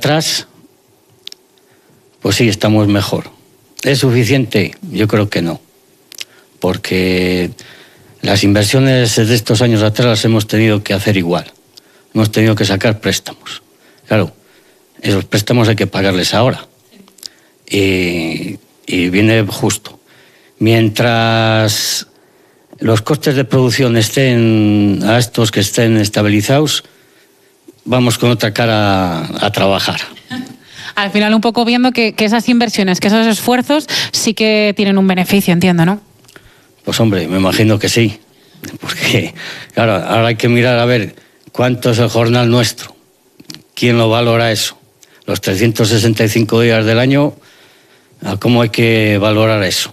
atrás, pues sí, estamos mejor. ¿Es suficiente? Yo creo que no, porque las inversiones de estos años atrás las hemos tenido que hacer igual. Hemos tenido que sacar préstamos. Claro, esos préstamos hay que pagarles ahora. Y viene justo. Mientras los costes de producción estén a estos que estén estabilizados, vamos con otra cara a trabajar. Al final un poco viendo que esas inversiones, que esos esfuerzos sí que tienen un beneficio, entiendo, ¿no? Pues hombre, me imagino que sí. Porque, claro, ahora hay que mirar a ver cuánto es el jornal nuestro. ¿Quién lo valora eso? Los 365 días del año, ¿cómo hay que valorar eso?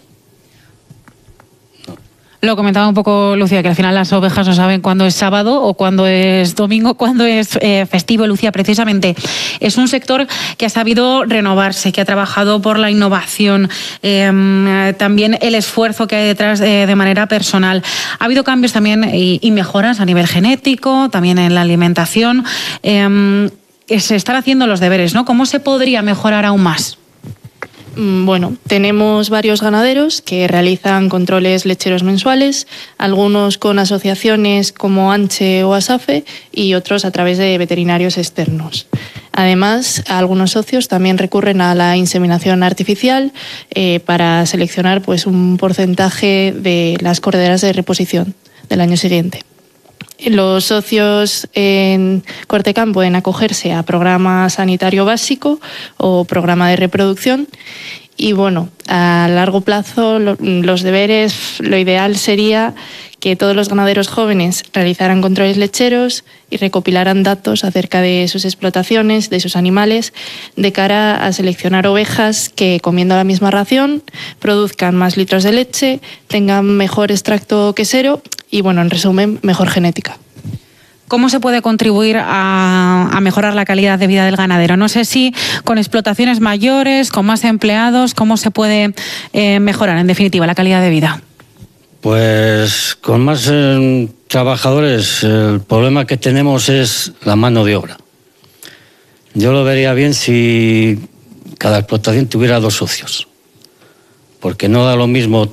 Lo comentaba un poco Lucía, que al final las ovejas no saben cuándo es sábado o cuándo es domingo, cuándo es festivo. Lucía, precisamente, es un sector que ha sabido renovarse, que ha trabajado por la innovación, también el esfuerzo que hay detrás de manera personal. Ha habido cambios también y mejoras a nivel genético, también en la alimentación. Se están haciendo los deberes, ¿no? ¿Cómo se podría mejorar aún más? Bueno, tenemos varios ganaderos que realizan controles lecheros mensuales, algunos con asociaciones como ANCHE o ASAFE y otros a través de veterinarios externos. Además, algunos socios también recurren a la inseminación artificial para seleccionar pues, un porcentaje de las corderas de reposición del año siguiente. Los socios en Cortecam pueden acogerse a programa sanitario básico o programa de reproducción y, bueno, a largo plazo los deberes, lo ideal sería que todos los ganaderos jóvenes realizaran controles lecheros y recopilaran datos acerca de sus explotaciones, de sus animales, de cara a seleccionar ovejas que, comiendo la misma ración, produzcan más litros de leche, tengan mejor extracto quesero y, bueno, en resumen, mejor genética. ¿Cómo se puede contribuir a mejorar la calidad de vida del ganadero? No sé si con explotaciones mayores, con más empleados, ¿cómo se puede mejorar, en definitiva, la calidad de vida? Pues con más trabajadores, el problema que tenemos es la mano de obra. Yo lo vería bien si cada explotación tuviera 2 socios, porque no da lo mismo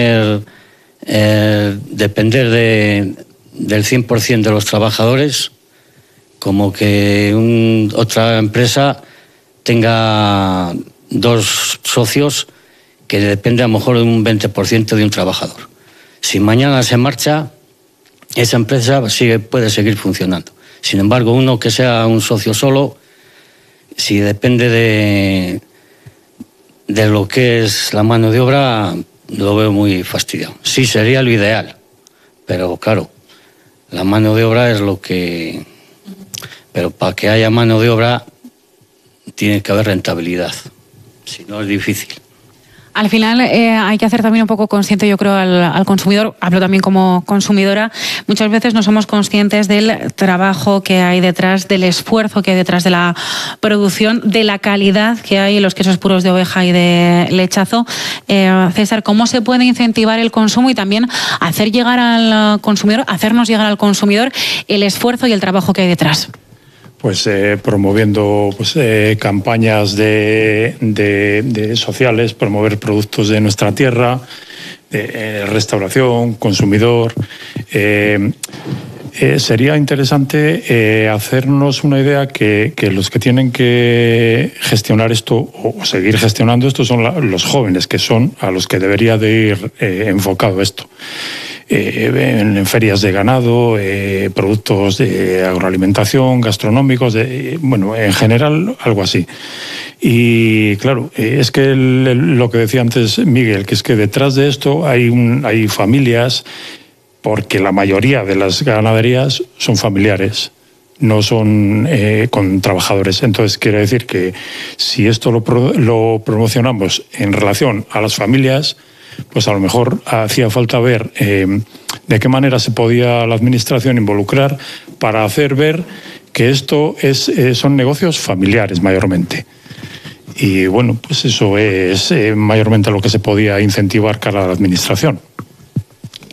depender del 100% de los trabajadores como que otra empresa tenga 2 socios que depende a lo mejor de un 20% de un trabajador. Si mañana se marcha, esa empresa puede seguir funcionando. Sin embargo, uno que sea un socio solo, si depende de lo que es la mano de obra, lo veo muy fastidiado. Sí, sería lo ideal, pero claro, la mano de obra es lo que... Pero para que haya mano de obra tiene que haber rentabilidad, si no es difícil. Al final hay que hacer también un poco consciente, yo creo, al consumidor, hablo también como consumidora, muchas veces no somos conscientes del trabajo que hay detrás, del esfuerzo que hay detrás de la producción, de la calidad que hay en los quesos puros de oveja y de lechazo. César, ¿cómo se puede incentivar el consumo y también hacernos llegar al consumidor el esfuerzo y el trabajo que hay detrás? Pues promoviendo campañas sociales, promover productos de nuestra tierra, restauración, consumidor. Sería interesante hacernos una idea que los que tienen que gestionar esto o seguir gestionando esto son los jóvenes, que son a los que debería de ir enfocado esto. En ferias de ganado, productos de agroalimentación, gastronómicos, en general algo así. Y claro, es que lo que decía antes Miguel, que es que detrás de esto hay familias, porque la mayoría de las ganaderías son familiares, no son con trabajadores. Entonces quiere decir que si esto lo promocionamos en relación a las familias, pues a lo mejor hacía falta ver de qué manera se podía la administración involucrar para hacer ver que esto son negocios familiares mayormente. Y bueno, pues eso es mayormente lo que se podía incentivar cara a la administración.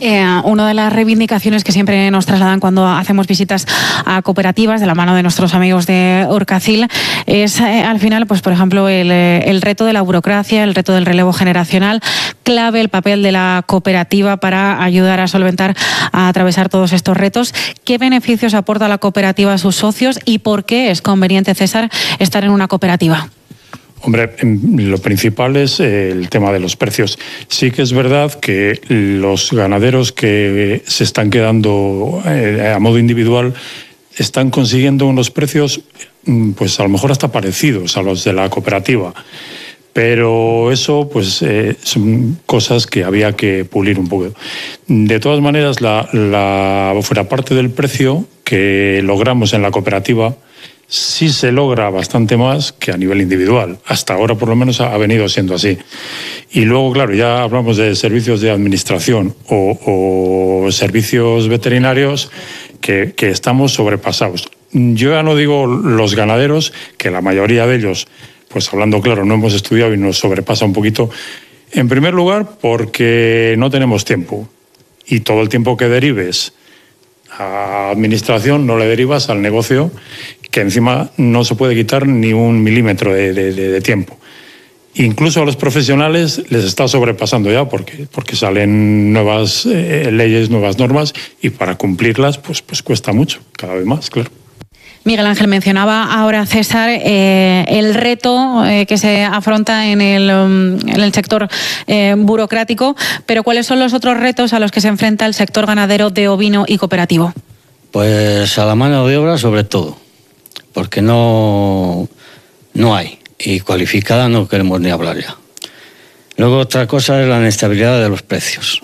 Una de las reivindicaciones que siempre nos trasladan cuando hacemos visitas a cooperativas de la mano de nuestros amigos de Urkacil es al final, pues por ejemplo, el reto de la burocracia, el reto del relevo generacional, clave el papel de la cooperativa para ayudar a solventar, a atravesar todos estos retos. ¿Qué beneficios aporta la cooperativa a sus socios y por qué es conveniente, César, estar en una cooperativa? Hombre, lo principal es el tema de los precios. Sí que es verdad que los ganaderos que se están quedando a modo individual están consiguiendo unos precios, pues a lo mejor hasta parecidos a los de la cooperativa. Pero eso, pues, son cosas que había que pulir un poco. De todas maneras, fuera parte del precio que logramos en la cooperativa, sí se logra bastante más que a nivel individual. Hasta ahora, por lo menos, ha venido siendo así. Y luego, claro, ya hablamos de servicios de administración o servicios veterinarios que estamos sobrepasados. Yo ya no digo los ganaderos, que la mayoría de ellos, pues hablando claro, no hemos estudiado y nos sobrepasa un poquito. En primer lugar, porque no tenemos tiempo. Y todo el tiempo que derives a administración no le derivas al negocio, que encima no se puede quitar ni un milímetro de tiempo. Incluso a los profesionales les está sobrepasando ya porque salen nuevas leyes, nuevas normas y para cumplirlas pues cuesta mucho, cada vez más, claro. Miguel Ángel, mencionaba ahora César el reto que se afronta en el sector burocrático, pero ¿cuáles son los otros retos a los que se enfrenta el sector ganadero de ovino y cooperativo? Pues a la mano de obra sobre todo, porque no hay, y cualificada no queremos ni hablar ya. Luego otra cosa es la inestabilidad de los precios.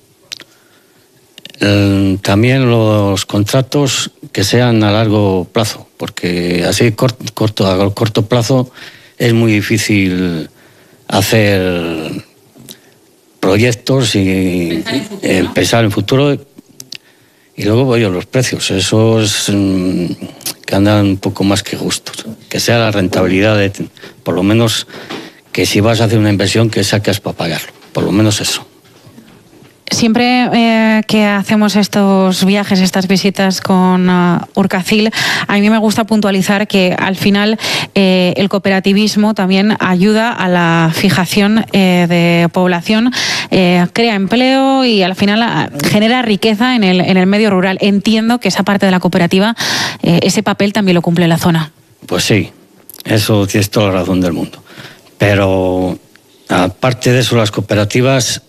También los contratos que sean a largo plazo, porque así a corto plazo es muy difícil hacer proyectos y empezar en futuro. Y luego los precios, eso es que andan un poco más que justos, que sea la rentabilidad, por lo menos que si vas a hacer una inversión que saques para pagarlo, por lo menos eso. Siempre que hacemos estos viajes, estas visitas con Urkacil, a mí me gusta puntualizar que al final el cooperativismo también ayuda a la fijación de población, crea empleo y al final genera riqueza en el medio rural. Entiendo que esa parte de la cooperativa, ese papel también lo cumple la zona. Pues sí, eso tienes toda la razón del mundo. Pero aparte de eso, las cooperativas...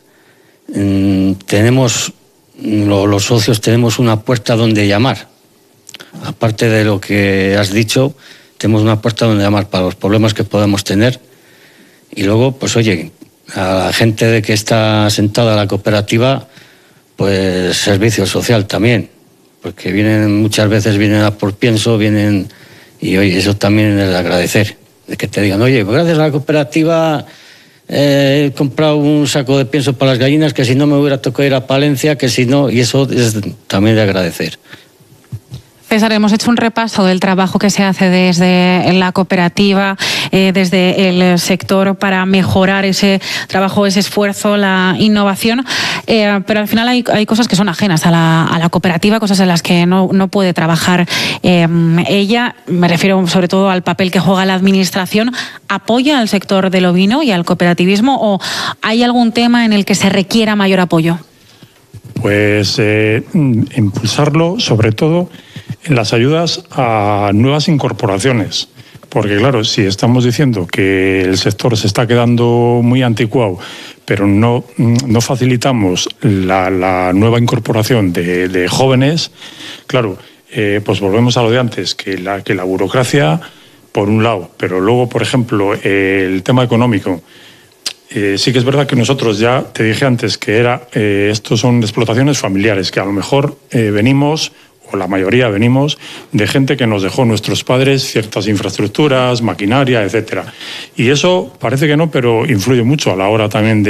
tenemos, los socios tenemos una puerta donde llamar. Aparte de lo que has dicho, tenemos una puerta donde llamar para los problemas que podemos tener. Y luego, pues oye, a la gente de que está sentada en la cooperativa, pues servicio social también. Porque muchas veces vienen a por pienso, y oye, eso también es de agradecer. De que te digan, oye, pues gracias a la cooperativa... he comprado un saco de pienso para las gallinas, que si no me hubiera tocado ir a Palencia, que si no, y eso es también de agradecer. César, hemos hecho un repaso del trabajo que se hace desde la cooperativa, desde el sector para mejorar ese trabajo, ese esfuerzo, la innovación, pero al final hay cosas que son ajenas a la cooperativa, cosas en las que no puede trabajar ella. Me refiero sobre todo al papel que juega la administración. ¿Apoya al sector del ovino y al cooperativismo o hay algún tema en el que se requiera mayor apoyo? Pues impulsarlo, sobre todo en las ayudas a nuevas incorporaciones. Porque claro, si estamos diciendo que el sector se está quedando muy anticuado, pero no facilitamos la nueva incorporación de jóvenes, claro, pues volvemos a lo de antes, que la burocracia, por un lado, pero luego, por ejemplo, el tema económico. Sí que es verdad que nosotros ya, te dije antes, que estos son explotaciones familiares, que a lo mejor venimos, o la mayoría venimos, de gente que nos dejó nuestros padres ciertas infraestructuras, maquinaria, etcétera. Y eso parece que no, pero influye mucho a la hora también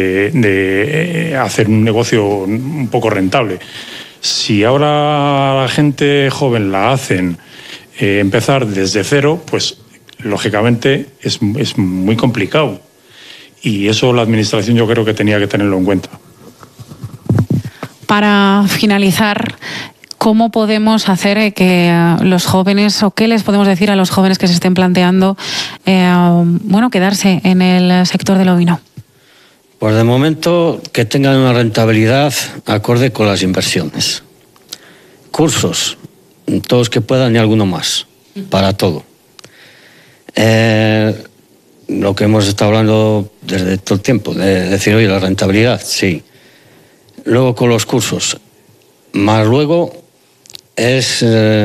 de hacer un negocio un poco rentable. Si ahora la gente joven la hacen empezar desde cero, pues lógicamente es muy complicado. Y eso la administración yo creo que tenía que tenerlo en cuenta. para finalizar, ¿cómo podemos hacer que los jóvenes, o qué les podemos decir a los jóvenes que se estén planteando quedarse en el sector del ovino? Pues de momento que tengan una rentabilidad acorde con las inversiones. Cursos, todos que puedan y alguno más, para todo. Lo que hemos estado hablando desde todo el tiempo, de decir, oye, la rentabilidad, sí. Luego con los cursos, más luego es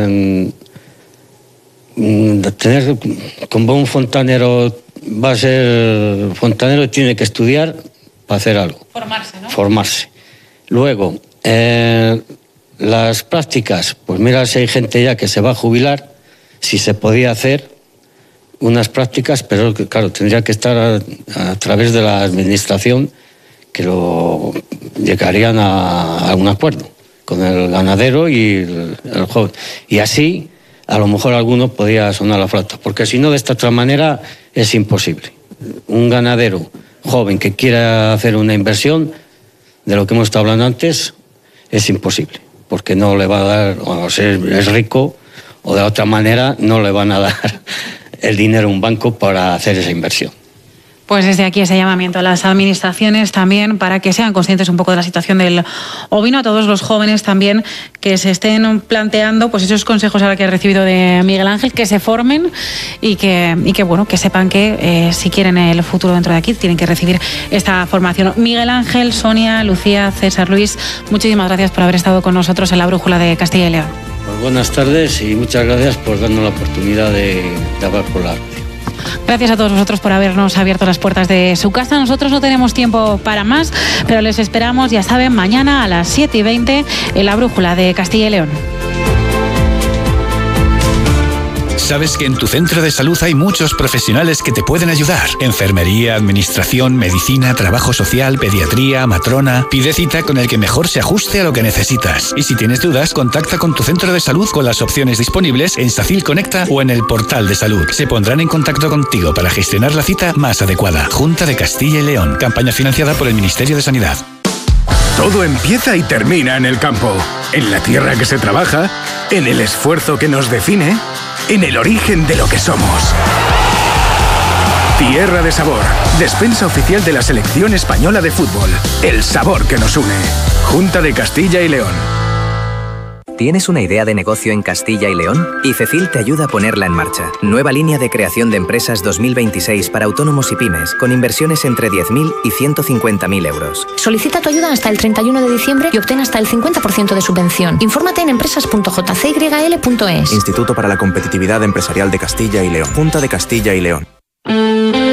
tener como un fontanero, va a ser fontanero y tiene que estudiar para hacer algo. Formarse, ¿no? Formarse. Luego, las prácticas, pues mira si hay gente ya que se va a jubilar, si se podía hacer unas prácticas, pero claro, tendría que estar a través de la administración, que lo llegarían a un acuerdo con el ganadero y el joven. Y así, a lo mejor alguno podría sonar la flauta, porque si no, de esta otra manera es imposible. Un ganadero joven que quiera hacer una inversión, de lo que hemos estado hablando antes, es imposible, porque no le va a dar, o sea, es rico, o de otra manera no le van a dar el dinero a un banco para hacer esa inversión. Pues desde aquí ese llamamiento a las administraciones también para que sean conscientes un poco de la situación del ovino, a todos los jóvenes también que se estén planteando pues esos consejos ahora que he recibido de Miguel Ángel, que se formen y que sepan que si quieren el futuro dentro de aquí tienen que recibir esta formación. Miguel Ángel, Sonia, Lucía, César Luis, muchísimas gracias por haber estado con nosotros en la Brújula de Castilla y León. Pues buenas tardes y muchas gracias por darnos la oportunidad de hablar por la arte. Gracias a todos vosotros por habernos abierto las puertas de su casa. Nosotros no tenemos tiempo para más, pero les esperamos, ya saben, mañana a las 7:20 en la Brújula de Castilla y León. Sabes que en tu centro de salud hay muchos profesionales que te pueden ayudar. Enfermería, administración, medicina, trabajo social, pediatría, matrona. Pide cita con el que mejor se ajuste a lo que necesitas. Y si tienes dudas, contacta con tu centro de salud con las opciones disponibles en SACIL Conecta o en el portal de salud. Se pondrán en contacto contigo para gestionar la cita más adecuada. Junta de Castilla y León. Campaña financiada por el Ministerio de Sanidad. Todo empieza y termina en el campo. En la tierra que se trabaja, en el esfuerzo que nos define, en el origen de lo que somos. Tierra de Sabor, despensa oficial de la Selección Española de Fútbol. El sabor que nos une. Junta de Castilla y León. ¿Tienes una idea de negocio en Castilla y León? ICECIL te ayuda a ponerla en marcha. Nueva línea de creación de empresas 2026 para autónomos y pymes, con inversiones entre 10.000 y 150.000 euros. Solicita tu ayuda hasta el 31 de diciembre y obtén hasta el 50% de subvención. Infórmate en empresas.jcyl.es. Instituto para la Competitividad Empresarial de Castilla y León. Junta de Castilla y León.